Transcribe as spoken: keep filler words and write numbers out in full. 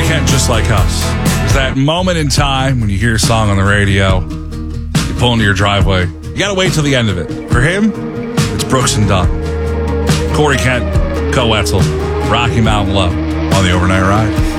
Kent, Just Like Us. There's that moment in time when you hear a song on the radio, you pull into your driveway, you got to wait till the end of it. For him, it's Brooks and Dunn. Corey Kent, Co Wetzel, Rocky Mountain Love on the Overnight Ride.